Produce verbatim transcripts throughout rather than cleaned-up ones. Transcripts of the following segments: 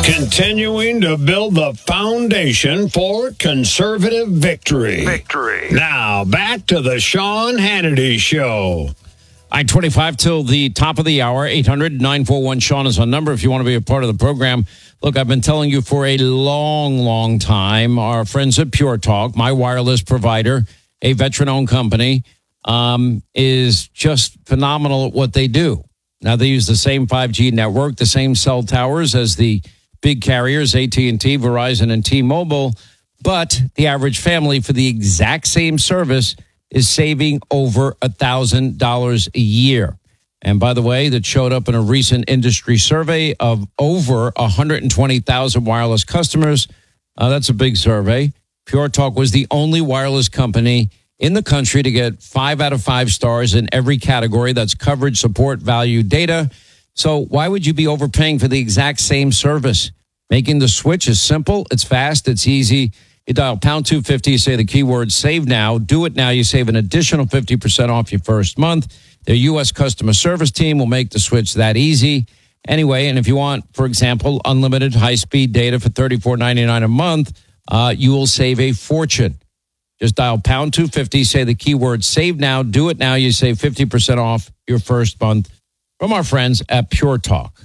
Continuing to build the foundation for conservative victory. Victory. Now, back to the Sean Hannity Show. I twenty-five till the top of the hour. eight hundred, nine four one, Sean is our number if you want to be a part of the program. Look, I've been telling you for a long, long time, our friends at Pure Talk, my wireless provider, a veteran-owned company, um, is just phenomenal at what they do. Now, they use the same five G network, the same cell towers as the big carriers, A T and T, Verizon, and T-Mobile, but the average family for the exact same service is saving over one thousand dollars a year. And by the way, that showed up in a recent industry survey of over one hundred twenty thousand wireless customers. Uh, that's a big survey. Pure Talk was the only wireless company in the country to get five out of five stars in every category. That's coverage, support, value, data. So why would you be overpaying for the exact same service? Making the switch is simple. It's fast. It's easy. You dial pound two fifty, you say the keyword save now. Do it now. You save an additional fifty percent off your first month. Their U S customer service team will make the switch that easy. Anyway, and if you want, for example, unlimited high-speed data for thirty-four ninety-nine a month, uh, you will save a fortune. Just dial pound two fifty, say the keyword save now. Do it now. You save fifty percent off your first month from our friends at Pure Talk.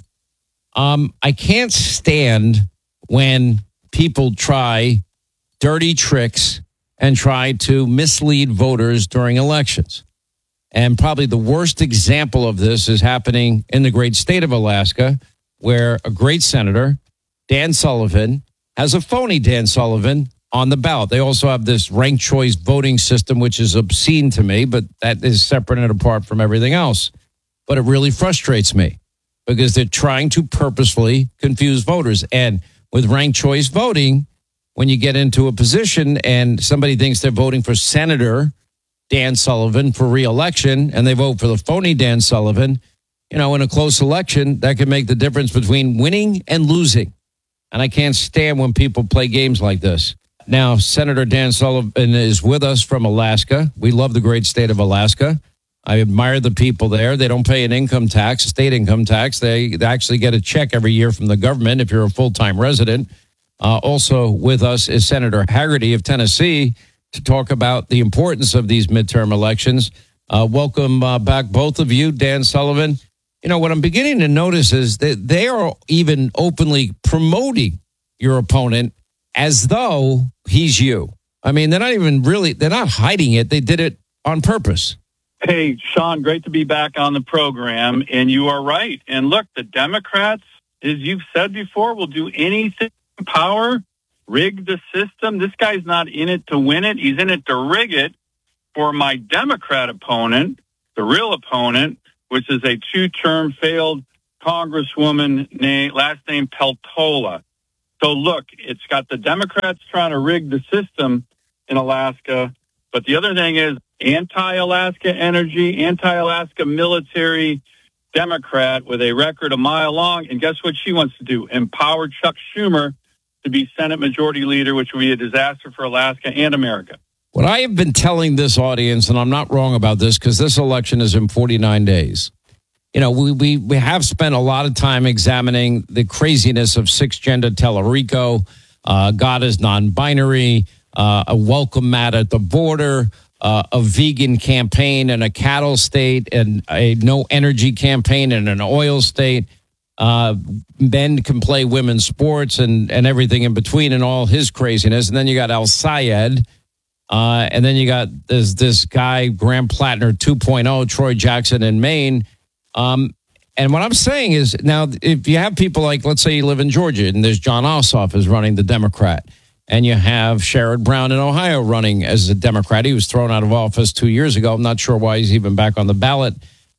Um, I can't stand when people try dirty tricks and try to mislead voters during elections. And probably the worst example of this is happening in the great state of Alaska, where a great senator, Dan Sullivan, has a phony Dan Sullivan on the ballot. They also have this ranked choice voting system, which is obscene to me, but that is separate and apart from everything else. But it really frustrates me because they're trying to purposefully confuse voters. And with ranked choice voting, when you get into a position and somebody thinks they're voting for Senator Dan Sullivan for re-election and they vote for the phony Dan Sullivan, you know, in a close election, that could make the difference between winning and losing. And I can't stand when people play games like this. Now, Senator Dan Sullivan is with us from Alaska. We love the great state of Alaska. I admire the people there. They don't pay an income tax, state income tax. They, they actually get a check every year from the government if you're a full-time resident. Uh, also with us is Senator Haggerty of Tennessee to talk about the importance of these midterm elections. Uh, welcome uh, back, both of you, Dan Sullivan. You know, what I'm beginning to notice is that they are even openly promoting your opponent as though he's you. I mean, they're not even really, they're not hiding it. They did it on purpose. Hey, Sean, great to be back on the program. And you are right. And look, the Democrats, as you've said before, will do anything in power, rig the system. This guy's not in it to win it. He's in it to rig it for my Democrat opponent, the real opponent, which is a two-term failed Congresswoman named, last name Peltola. So look, it's got the Democrats trying to rig the system in Alaska. But the other thing is anti-Alaska energy, anti-Alaska military Democrat with a record a mile long. And guess what she wants to do? Empower Chuck Schumer to be Senate Majority Leader, which would be a disaster for Alaska and America. What I have been telling this audience, and I'm not wrong about this because this election is in forty-nine days. You know, we, we, we have spent a lot of time examining the craziness of six-gender Tellerico, uh, God is non-binary, uh, a welcome mat at the border, uh, a vegan campaign in a cattle state, and a no energy campaign in an oil state. Uh, men can play women's sports and, and everything in between and all his craziness. And then you got Al Sayed. Uh, and then you got this, this guy, Graham Plattner two point oh, Troy Jackson in Maine. Um, and what I'm saying is now, if you have people like, let's say you live in Georgia and there's John Ossoff is running the Democrat, and you have Sherrod Brown in Ohio running as a Democrat. He was thrown out of office two years ago. I'm not sure why he's even back on the ballot.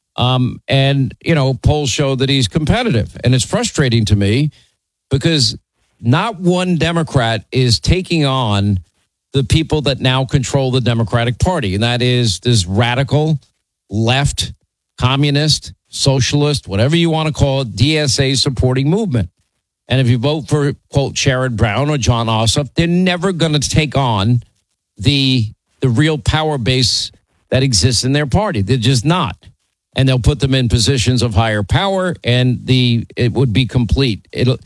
Um, and, you know, polls show that he's competitive. And it's frustrating to me because not one Democrat is taking on the people that now control the Democratic Party. And that is this radical left, communist, socialist, whatever you want to call it, D S A supporting movement. And if you vote for, quote, Sherrod Brown or John Ossoff, they're never going to take on the the real power base that exists in their party. They're just not. And they'll put them in positions of higher power, and the it would be complete. It'll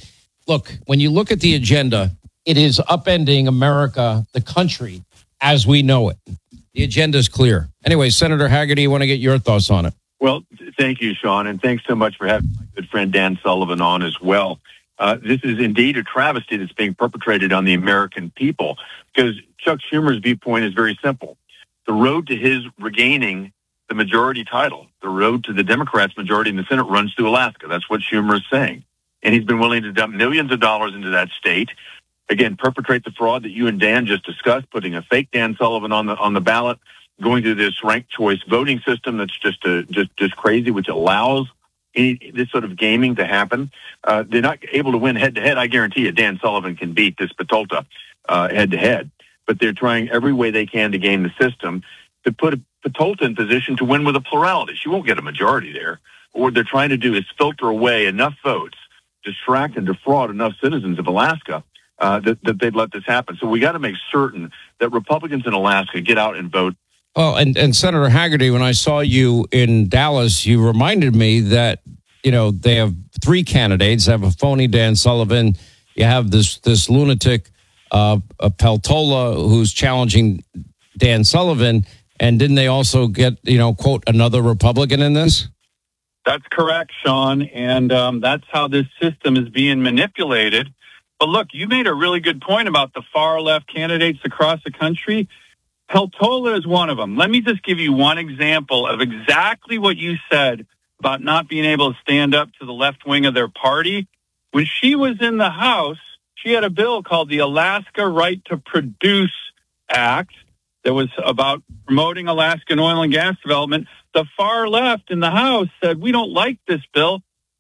look, when you look at the agenda, it is upending America, the country, as we know it. The agenda is clear. Anyway, Senator Hagerty, I want to get your thoughts on it. Well, thank you, Sean, and thanks so much for having my good friend Dan Sullivan on as well. Uh, this is indeed a travesty that's being perpetrated on the American people, because Chuck Schumer's viewpoint is very simple. The road to his regaining the majority title, the road to the Democrats' majority in the Senate, runs through Alaska. That's what Schumer is saying. And he's been willing to dump millions of dollars into that state. Again, perpetrate the fraud that you and Dan just discussed, putting a fake Dan Sullivan on the on the ballot, going through this ranked choice voting system that's just a, just just crazy, which allows any, this sort of gaming to happen. Uh, they're not able to win head to head. I guarantee you, Dan Sullivan can beat this Petulta uh, head to head. But they're trying every way they can to game the system to put a Petulta in position to win with a plurality. She won't get a majority there. What they're trying to do is filter away enough votes, distract and defraud enough citizens of Alaska uh, that, that they'd let this happen. So we got to make certain that Republicans in Alaska get out and vote. Well, and, and Senator Hagerty, when I saw you in Dallas, you reminded me that, you know, they have three candidates. They have a phony Dan Sullivan. You have this this lunatic uh, Peltola who's challenging Dan Sullivan. And didn't they also get, you know, quote, another Republican in this? That's correct, Sean. And um, that's how this system is being manipulated. But look, you made a really good point about the far left candidates across the country. Peltola is one of them. Let me just give you one example of exactly what you said about not being able to stand up to the left wing of their party. When she was in the House, she had a bill called the Alaska Right to Produce Act that was about promoting Alaskan oil and gas development. The far left in the House said, we don't like this bill.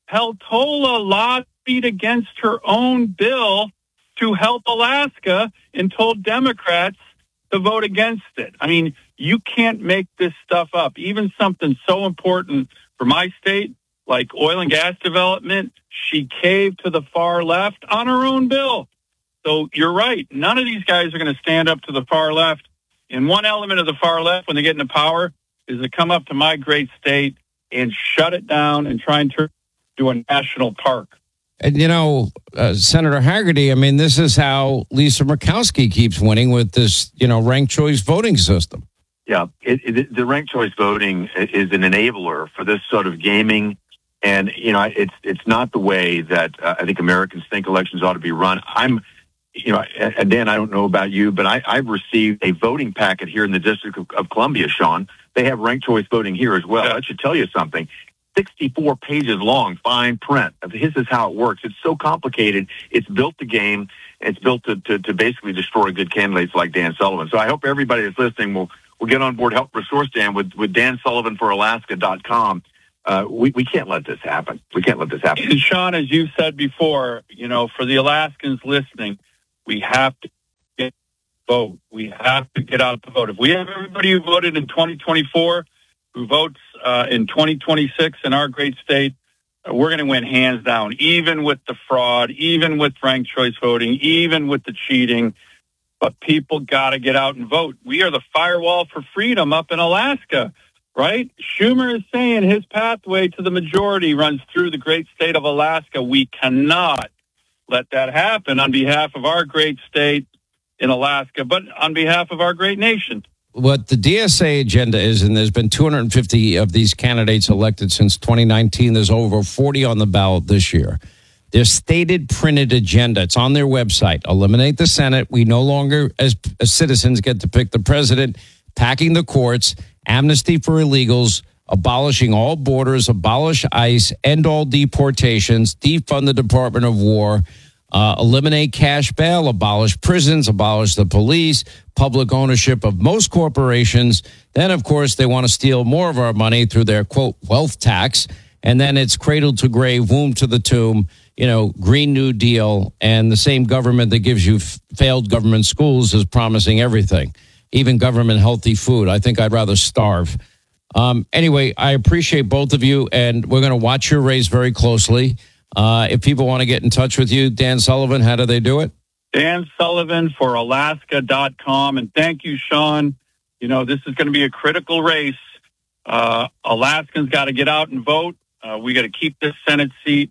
Peltola lobbied against her own bill to help Alaska and told Democrats to vote against it. I mean, you can't make this stuff up. Even something so important for my state, like oil and gas development, she caved to the far left on her own bill. So you're right. None of these guys are going to stand up to the far left. And one element of the far left, when they get into power, is to come up to my great state and shut it down and try and turn it into a national park. And, you know, uh, Senator Hagerty, I mean, this is how Lisa Murkowski keeps winning with this, you know, ranked choice voting system. Yeah, it, it, the ranked choice voting is an enabler for this sort of gaming. And, you know, it's it's not the way that uh, I think Americans think elections ought to be run. I'm, you know, and Dan, I don't know about you, but I, I've received a voting packet here in the District of, of Columbia, Sean. They have ranked choice voting here as well. That should tell you something. sixty-four pages long, fine print. This is how it works. It's so complicated. It's built to game. It's built to, to, to basically destroy good candidates like Dan Sullivan. So I hope everybody that's listening will, will get on board, help resource Dan with, with Dan Sullivan for Alaska dot com. Uh, we, we can't let this happen. We can't let this happen. And Sean, as you've said before, you know, for the Alaskans listening, we have to get vote. We have to get out to vote. If we have everybody who voted in twenty twenty-four who votes uh, in twenty twenty-six in our great state, uh, we're going to win hands down, even with the fraud, even with ranked choice voting, even with the cheating. But people got to get out and vote. We are the firewall for freedom up in Alaska, right? Schumer is saying his pathway to the majority runs through the great state of Alaska. We cannot let that happen on behalf of our great state in Alaska, but on behalf of our great nation. What the D S A agenda is, and there's been two hundred fifty of these candidates elected since twenty nineteen. There's over forty on the ballot this year. Their stated printed agenda, it's on their website. Eliminate the Senate. We no longer, as, as citizens, get to pick the president, packing the courts, amnesty for illegals, abolishing all borders, abolish ICE, end all deportations, defund the Department of War, uh, eliminate cash bail, abolish prisons, abolish the police, public ownership of most corporations. Then, of course, they want to steal more of our money through their, quote, wealth tax. And then it's cradle to grave, womb to the tomb, you know, Green New Deal. And the same government that gives you f- failed government schools is promising everything, even government healthy food. I think I'd rather starve. Um, anyway, I appreciate both of you, and we're going to watch your race very closely. Uh, if people want to get in touch with you, Dan Sullivan, how do they do it? Dan Sullivan for Alaska dot com. And thank you, Sean. You know, this is going to be a critical race. Uh, Alaskans got to get out and vote. Uh, we got to keep this Senate seat,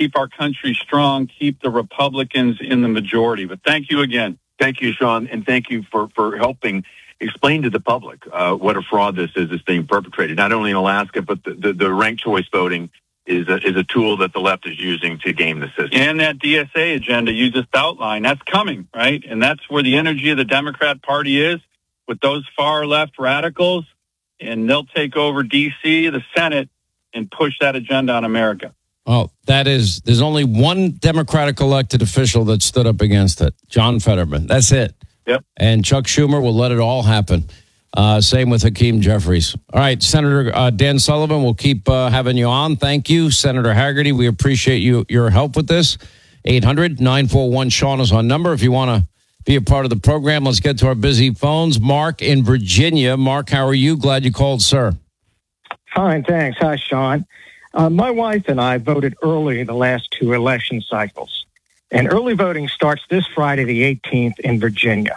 keep our country strong, keep the Republicans in the majority. But thank you again. Thank you, Sean, and thank you for, for helping explain to the public uh, what a fraud this is that's being perpetrated, not only in Alaska, but the, the, the ranked choice voting is a, is a tool that the left is using to game the system. And that D S A agenda you just outlined, that's coming, right? And that's where the energy of the Democrat Party is with those far left radicals, and they'll take over D C, the Senate, and push that agenda on America. Oh, that is, there's only one Democratic elected official that stood up against it, John Fetterman. That's it. Yep. And Chuck Schumer will let it all happen. Uh, same with Hakeem Jeffries. All right, Senator uh, Dan Sullivan, we'll keep uh, having you on. Thank you. Senator Haggerty, we appreciate you your help with this. eight hundred nine four one Sean is our number. If you want to be a part of the program, let's get to our busy phones. Mark in Virginia. Mark, how are you? Glad you called, sir. Fine, thanks. Hi, Sean. Uh, my wife and I voted early the last two election cycles, and early voting starts this Friday, the eighteenth, in Virginia.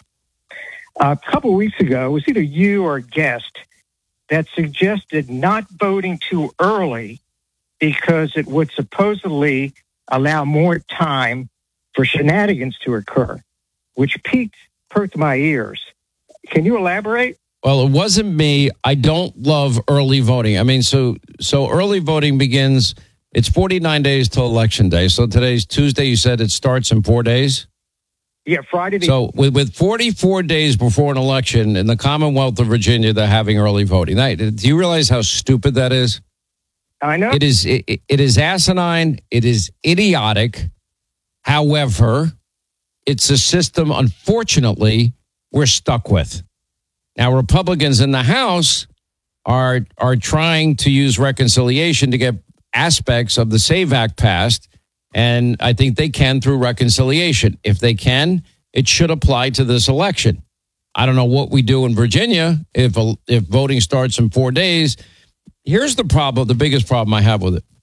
A couple of weeks ago, it was either you or a guest that suggested not voting too early because it would supposedly allow more time for shenanigans to occur, which piqued, perked my ears. Can you elaborate? Well, it wasn't me. I don't love early voting. I mean, so so early voting begins, it's forty-nine days till Election Day. So today's Tuesday. You said it starts in four days? Yeah, Friday. The- so with, with forty-four days before an election in the Commonwealth of Virginia, they're having early voting. Now, do you realize how stupid that is? I know. It is, it, it is asinine. It is idiotic. However, it's a system, unfortunately, we're stuck with. Now, Republicans in the House are are trying to use reconciliation to get aspects of the SAVE Act passed, and I think they can through reconciliation. If they can, it should apply to this election. I don't know what we do in Virginia if if voting starts in four days. Here's the problem, the biggest problem I have with it,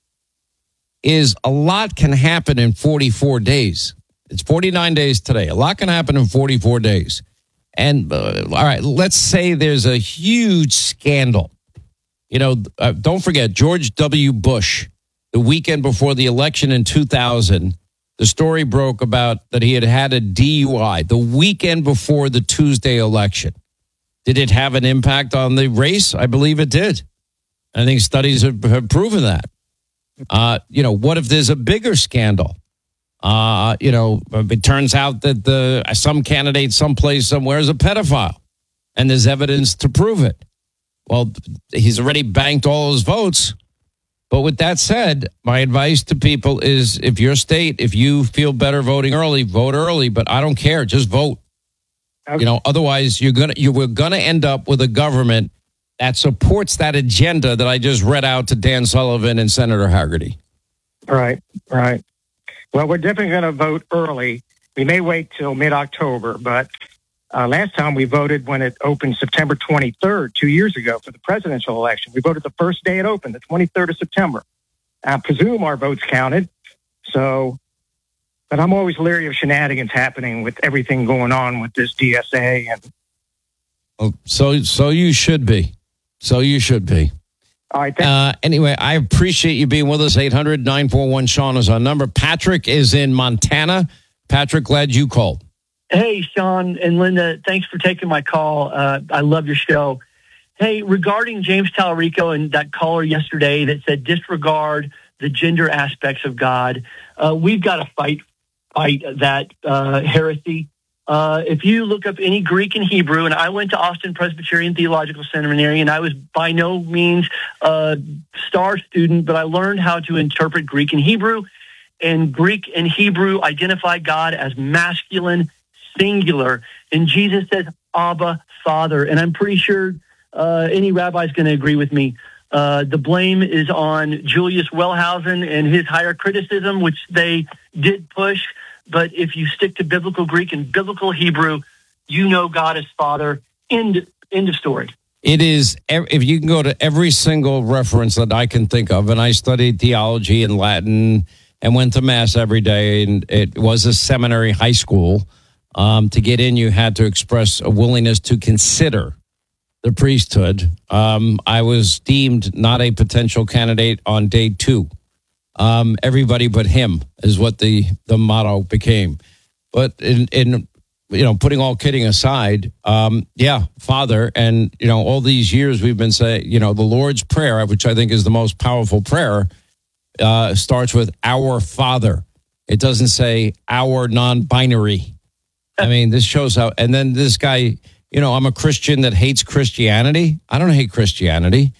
is a lot can happen in forty-four days. It's forty-nine days today. A lot can happen in forty-four days. And, uh, all right, let's say there's a huge scandal. You know, uh, don't forget, George W. Bush, the weekend before the election in two thousand, the story broke about that he had had a D U I the weekend before the Tuesday election. Did it have an impact on the race? I believe it did. I think studies have, have proven that. Uh, you know, what if there's a bigger scandal? Uh, you know, it turns out that the some candidate someplace somewhere is a pedophile, and there's evidence to prove it. Well, he's already banked all his votes. But with that said, my advice to people is if your state, if you feel better voting early, vote early. But I don't care. Just vote. Okay. You know, otherwise you're gonna you we're gonna end up with a government that supports that agenda that I just read out to Dan Sullivan and Senator Haggerty. Right, right. Well, we're definitely going to vote early. We may wait till mid-October, but uh, last time we voted when it opened September twenty-third, two years ago, for the presidential election. We voted the first day it opened, the twenty-third of September. I presume our votes counted. So, but I'm always leery of shenanigans happening with everything going on with this D S A. And oh, so, so you should be. So you should be. All right. Uh, anyway, I appreciate you being with us. eight hundred nine four one Sean is our number. Patrick is in Montana. Patrick, glad you called. Hey, Sean and Linda, thanks for taking my call. Uh, I love your show. Hey, regarding James Tallarico and that caller yesterday that said disregard the gender aspects of God, uh, we've got to fight fight that uh, heresy. Uh, if you look up any Greek and Hebrew, and I went to Austin Presbyterian Theological Seminary, and I was by no means a star student, but I learned how to interpret Greek and Hebrew. And Greek and Hebrew identify God as masculine, singular. And Jesus says, Abba, Father. And I'm pretty sure uh, any rabbi is going to agree with me. Uh, the blame is on Julius Wellhausen and his higher criticism, which they did push. But if you stick to biblical Greek and biblical Hebrew, you know God is Father. End, end of story. It is, if you can go to every single reference that I can think of, and I studied theology and Latin and went to Mass every day, and it was a seminary high school. Um, to get in, you had to express a willingness to consider the priesthood. Um, I was deemed not a potential candidate on day two. Um, everybody but him is what the, the motto became. But in, in you know, putting all kidding aside, um, yeah, Father, and, you know, all these years we've been saying, you know, the Lord's Prayer, which I think is the most powerful prayer, uh, starts with our Father. It doesn't say our non-binary. I mean, this shows how, and then this guy, you know, I'm a Christian that hates Christianity. I don't hate Christianity.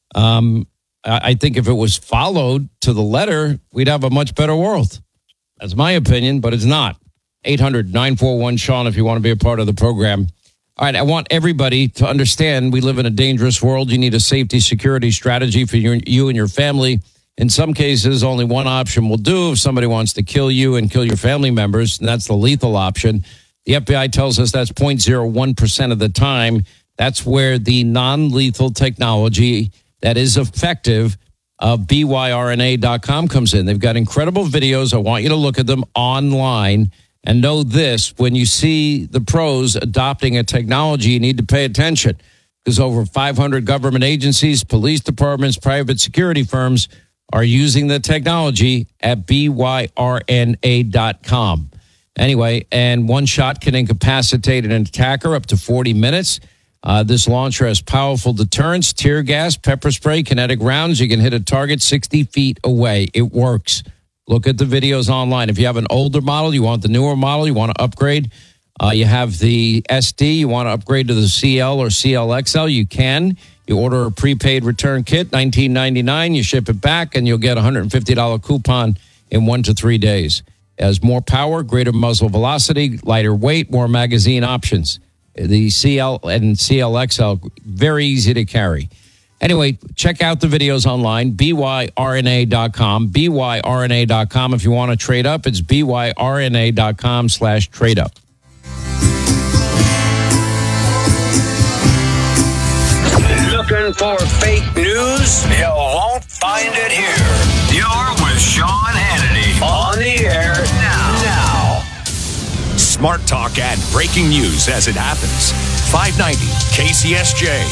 Um, I, I think if it was followed to the letter, we'd have a much better world. That's my opinion, but it's not. eight hundred nine four one Sean if you want to be a part of the program. All right, I want everybody to understand we live in a dangerous world. You need a safety security strategy for you, you and your family. In some cases, only one option will do if somebody wants to kill you and kill your family members, and that's the lethal option. The F B I tells us that's zero point zero one percent of the time. That's where the non-lethal technology that is effective of B Y R N A dot com comes in. They've got incredible videos. I want you to look at them online. And know this, when you see the pros adopting a technology, you need to pay attention because over five hundred government agencies, police departments, private security firms are using the technology at B Y R N A dot com. Anyway, and one shot can incapacitate an attacker up to forty minutes. Uh, this launcher has powerful deterrence, tear gas, pepper spray, kinetic rounds. You can hit a target sixty feet away. It works. Look at the videos online. If you have an older model, you want the newer model, you want to upgrade, uh, you have the S D, you want to upgrade to the C L or C L X L, you can. You order a prepaid return kit, nineteen ninety-nine dollars, you ship it back, and you'll get a one hundred fifty dollars coupon in one to three days. It has more power, greater muzzle velocity, lighter weight, more magazine options. The C L and C L X L, very easy to carry. Anyway, check out the videos online, B Y R N A dot com, B Y R N A dot com. If you want to trade up, it's B Y R N A dot com slash trade up. Looking for fake news? You won't find it here. You're with Sean Hannity on the air now. Now. Smart Talk and breaking news as it happens. five ninety K C S J.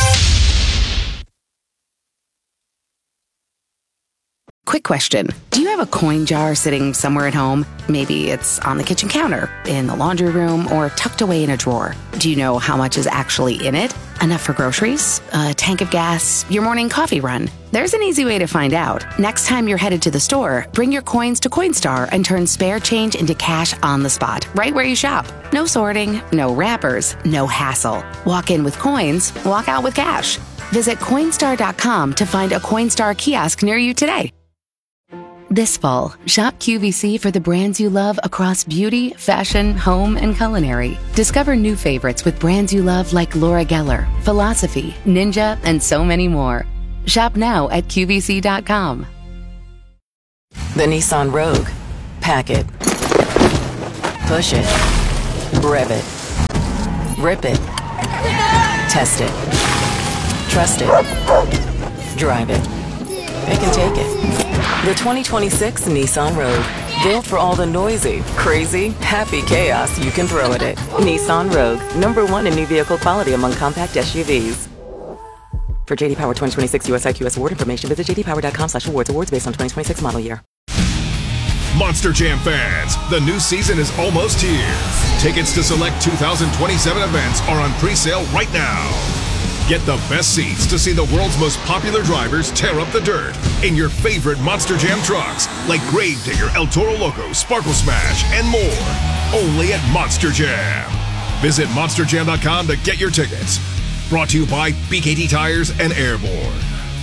Quick question. Do you have a coin jar sitting somewhere at home? Maybe it's on the kitchen counter, in the laundry room, or tucked away in a drawer. Do you know how much is actually in it? Enough for groceries? A tank of gas? Your morning coffee run? There's an easy way to find out. Next time you're headed to the store, bring your coins to Coinstar and turn spare change into cash on the spot, right where you shop. No sorting, no wrappers, no hassle. Walk in with coins, walk out with cash. Visit Coinstar dot com to find a Coinstar kiosk near you today. This fall, shop Q V C for the brands you love across beauty, fashion, home, and culinary. Discover new favorites with brands you love like Laura Geller, Philosophy, Ninja, and so many more. Shop now at Q V C dot com. The Nissan Rogue. Pack it. Push it. Rev it. Rip it. Test it. Trust it. Drive it. It can take it. The twenty twenty-six Nissan Rogue. Built for all the noisy, crazy, happy chaos you can throw at it. Nissan Rogue. Number one in new vehicle quality among compact S U Vs. For J D Power twenty twenty-six U S I Q S award information, visit j d power dot com slash awards. Awards based on twenty twenty-six model year. Monster Jam fans, the new season is almost here. Tickets to select two thousand twenty-seven events are on pre-sale right now. Get the best seats to see the world's most popular drivers tear up the dirt in your favorite Monster Jam trucks like Gravedigger, El Toro Loco, Sparkle Smash, and more. Only at Monster Jam. Visit monster jam dot com to get your tickets. Brought to you by B K T Tires and Airborne.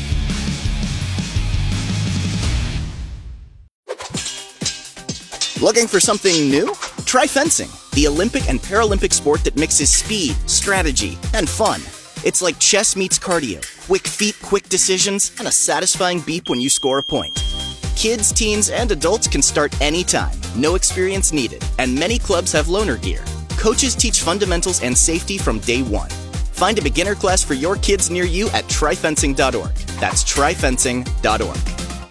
Looking for something new? Try fencing, the Olympic and Paralympic sport that mixes speed, strategy, and fun. It's like chess meets cardio, quick feet, quick decisions, and a satisfying beep when you score a point. Kids, teens, and adults can start anytime, no experience needed, and many clubs have loaner gear. Coaches teach fundamentals and safety from day one. Find a beginner class for your kids near you at try fencing dot org. That's try fencing dot org.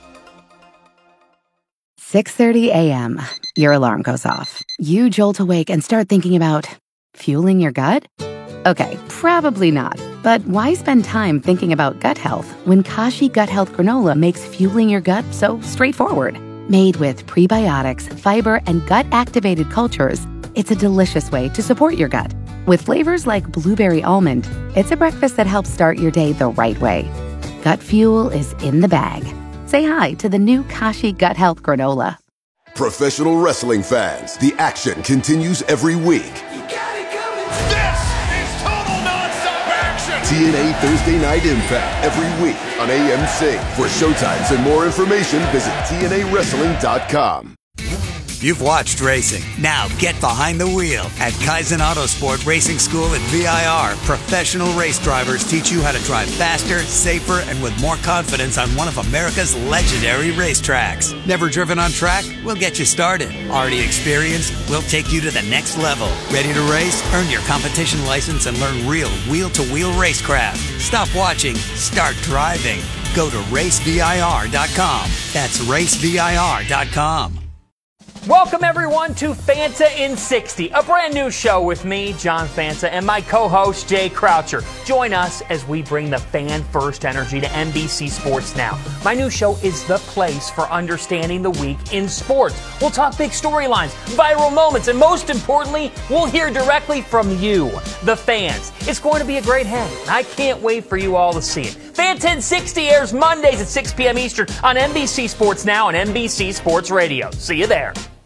six thirty a.m. Your alarm goes off. You jolt awake and start thinking about fueling your gut? Okay, probably not. But why spend time thinking about gut health when Kashi Gut Health Granola makes fueling your gut so straightforward? Made with prebiotics, fiber, and gut-activated cultures, it's a delicious way to support your gut. With flavors like blueberry almond, it's a breakfast that helps start your day the right way. Gut fuel is in the bag. Say hi to the new Kashi Gut Health Granola. Professional wrestling fans, the action continues every week. This is total nonstop action! T N A Thursday Night Impact every week on A M C. For showtimes and more information, visit T N A wrestling dot com. You've watched racing. Now get behind the wheel. At Kaizen Autosport Racing School at V I R, professional race drivers teach you how to drive faster, safer, and with more confidence on one of America's legendary racetracks. Never driven on track? We'll get you started. Already experienced? We'll take you to the next level. Ready to race? Earn your competition license and learn real wheel-to-wheel racecraft. Stop watching. Start driving. Go to race V I R dot com. That's race V I R dot com. Welcome, everyone, to Fanta in sixty, a brand new show with me, John Fanta, and my co-host, Jay Croucher. Join us as we bring the fan-first energy to N B C Sports Now. My new show is the place for understanding the week in sports. We'll talk big storylines, viral moments, and most importantly, we'll hear directly from you, the fans. It's going to be a great hang. I can't wait for you all to see it. Fanta in sixty airs Mondays at six p.m. Eastern on N B C Sports Now and N B C Sports Radio. See you there.